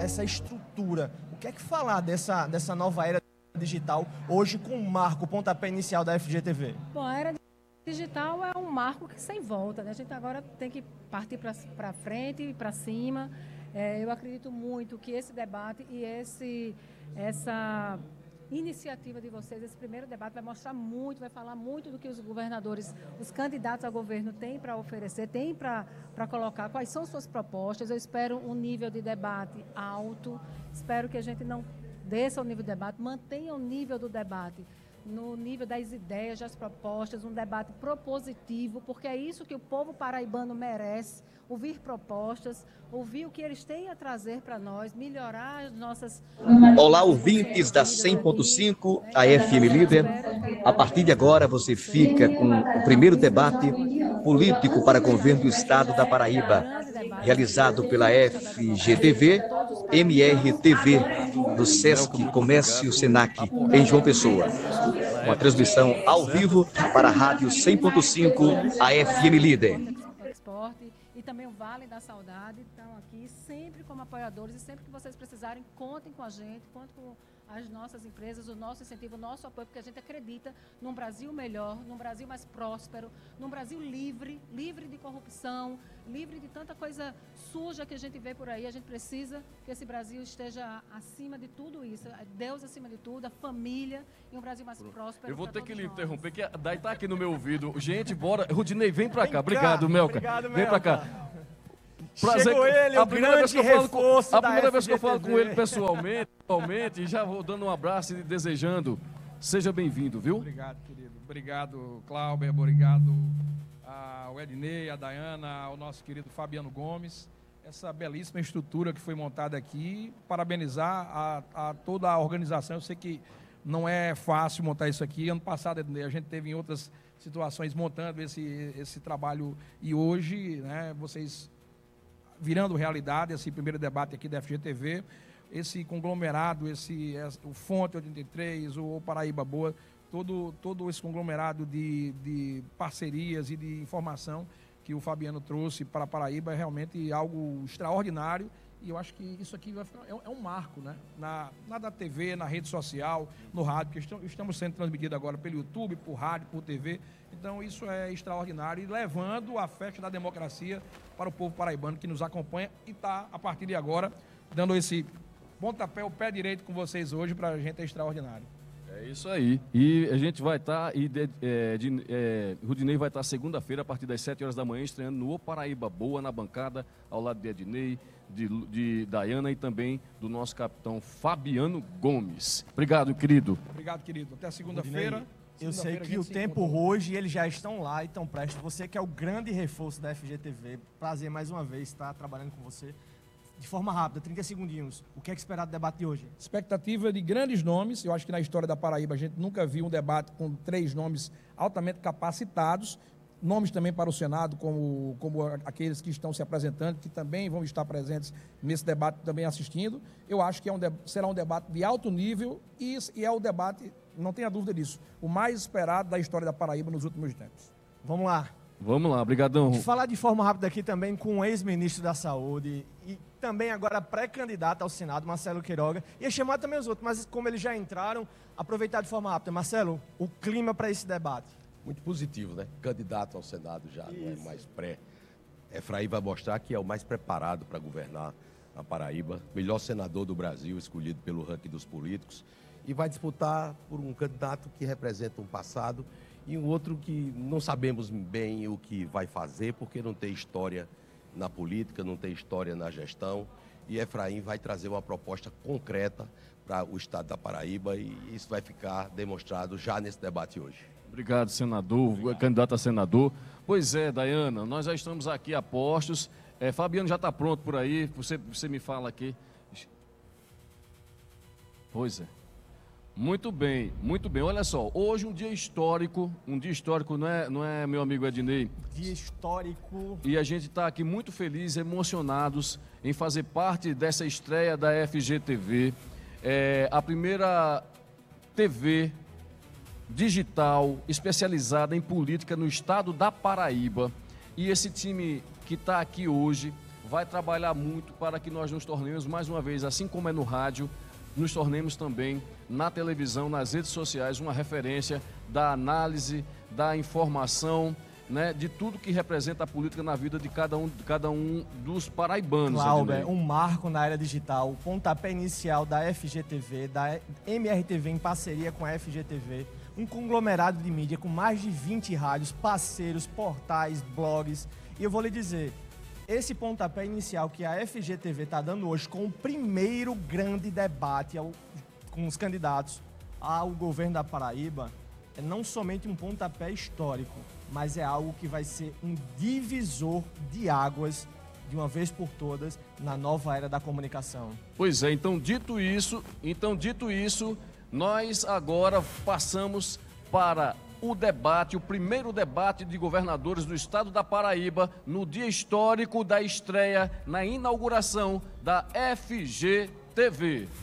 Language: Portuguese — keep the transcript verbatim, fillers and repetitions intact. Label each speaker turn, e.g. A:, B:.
A: essa estrutura. O que é que falar dessa, dessa nova era digital, hoje com o marco, o pontapé inicial da F G T V?
B: Bom, a era digital é um marco que sem volta, né? A gente agora tem que partir para frente e para cima. É, eu acredito muito que esse debate e esse, essa iniciativa de vocês, esse primeiro debate vai mostrar muito, vai falar muito do que os governadores, os candidatos ao governo têm para oferecer, têm para colocar, quais são suas propostas. Eu espero um nível de debate alto, espero que a gente não desça o nível do debate, mantenha o nível do debate no nível das ideias, das propostas, um debate propositivo, porque é isso que o povo paraibano merece, ouvir propostas, ouvir o que eles têm a trazer para nós, melhorar as nossas...
C: Olá, ouvintes da cem ponto cinco, a F M Líder. A partir de agora você fica com o primeiro debate político para governo do estado da Paraíba, realizado pela F G T V, M R T V, do Sesc Comércio Senac, em João Pessoa. Uma transmissão ao vivo para a Rádio cem ponto cinco, a F M Líder.
B: E também o Vale da Saudade estão aqui sempre como apoiadores, e sempre que vocês precisarem, contem com a gente, contem com as nossas empresas, o nosso incentivo, o nosso apoio, porque a gente acredita num Brasil melhor, num Brasil mais próspero, num Brasil livre, livre de corrupção, livre de tanta coisa suja que a gente vê por aí. A gente precisa que esse Brasil esteja acima de tudo isso, Deus acima de tudo, a família, e um Brasil mais próspero.
D: Eu vou ter que lhe
B: nós.
D: interromper, que a Day tá aqui no meu ouvido. Gente, bora. Rudinei, vem pra cá.
A: Vem
D: Obrigado,
A: cá.
D: Melca.
A: Obrigado,
D: Vem pra cá.
A: Prazer. Chegou ele,
D: a
A: o
D: primeira vez
A: grande
D: que eu falo com,
A: reforço
D: a
A: da
D: primeira vez que eu
A: F G T V.
D: falo com ele pessoalmente, pessoalmente, já vou dando um abraço e desejando. Seja bem-vindo, viu?
E: Obrigado, querido. Obrigado, Cláudio. Obrigado ao Ednei, a Dayana, ao nosso querido Fabiano Gomes. Essa belíssima estrutura que foi montada aqui. Parabenizar a, a toda a organização. Eu sei que não é fácil montar isso aqui. Ano passado, Ednei, a gente teve em outras situações montando esse, esse trabalho, e hoje, né, vocês virando realidade esse primeiro debate aqui da F G T V, esse conglomerado, esse, o Fonte oitenta e três, o Paraíba Boa, todo, todo esse conglomerado de, de parcerias e de informação que o Fabiano trouxe para a Paraíba é realmente algo extraordinário. E eu acho que isso aqui vai ficar, é, é um marco, né? Na, na da T V, na rede social, no rádio, que estamos, estamos sendo transmitidos agora pelo YouTube, por rádio, por T V. Então isso é extraordinário, e levando a festa da democracia para o povo paraibano que nos acompanha e está, a partir de agora, dando esse pontapé, o pé direito com vocês hoje. Para a gente é extraordinário.
D: É isso aí. E a gente vai estar, tá, e de, é, de, é, Rudinei vai estar tá segunda-feira, a partir das sete horas da manhã, estreando no O Paraíba Boa, na bancada, ao lado de Ednei, de, de Dayana e também do nosso capitão Fabiano Gomes. Obrigado, querido.
E: Obrigado, querido. Até segunda-feira.
A: Eu sei que o tempo hoje, eles já estão lá e estão prestes. Você que é o grande reforço da F G T V, prazer mais uma vez estar trabalhando com você. De forma rápida, trinta segundinhos, o que é que esperar do debate de hoje?
E: Expectativa de grandes nomes. Eu acho que na história da Paraíba a gente nunca viu um debate com três nomes altamente capacitados. Nomes também para o Senado, como, como aqueles que estão se apresentando, que também vão estar presentes nesse debate, também assistindo. Eu acho que é um, será um debate de alto nível e, e é o debate, não tenha dúvida disso, o mais esperado da história da Paraíba nos últimos tempos.
A: Vamos lá.
D: Vamos lá, brigadão.
A: Falar de forma rápida aqui também com o ex-ministro da Saúde e também agora pré-candidato ao Senado, Marcelo Queiroga. Ia chamar também os outros, mas como eles já entraram, aproveitar de forma rápida. Marcelo, o clima para esse debate?
F: Muito positivo, né? Candidato ao Senado já, Isso. não é mais pré. Efraim vai mostrar que é o mais preparado para governar a Paraíba, melhor senador do Brasil, escolhido pelo ranking dos políticos, e vai disputar por um candidato que representa um passado e um outro que não sabemos bem o que vai fazer, porque não tem história na política, não tem história na gestão, e Efraim vai trazer uma proposta concreta para o estado da Paraíba, e isso vai ficar demonstrado já nesse debate hoje.
D: Obrigado, senador, Obrigado. candidato a senador. Pois é, Dayana, nós já estamos aqui a postos. É, Fabiano já está pronto por aí, você, você me fala aqui. Pois é. Muito bem, muito bem. Olha só, hoje um dia histórico, um dia histórico, não é, não é meu amigo Ednei?
A: Dia histórico.
D: E a gente está aqui muito feliz, emocionados em fazer parte dessa estreia da F G T V, é, a primeira T V digital especializada em política no estado da Paraíba. E esse time que está aqui hoje vai trabalhar muito para que nós nos tornemos, mais uma vez, assim como é no rádio, nos tornemos também na televisão, nas redes sociais, uma referência da análise, da informação, né, de tudo que representa a política na vida de cada um, de cada um dos paraibanos.
A: Cláudio, um marco na era digital, o pontapé inicial da F G T V, da M R T V em parceria com a F G T V, um conglomerado de mídia com mais de vinte rádios, parceiros, portais, blogs. E eu vou lhe dizer, esse pontapé inicial que a F G T V está dando hoje com o primeiro grande debate ao, com os candidatos ao governo da Paraíba, é não somente um pontapé histórico, mas é algo que vai ser um divisor de águas, de uma vez por todas, na nova era da comunicação.
D: Pois é, então dito isso, então dito isso, nós agora passamos para o debate, o primeiro debate de governadores do estado da Paraíba, no dia histórico da estreia, na inauguração da F G T V.